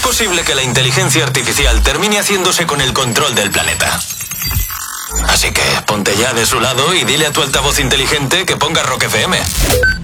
posible que la inteligencia artificial termine haciéndose con el control del planeta. Así que ponte ya de su lado y dile a tu altavoz inteligente que ponga Rock FM.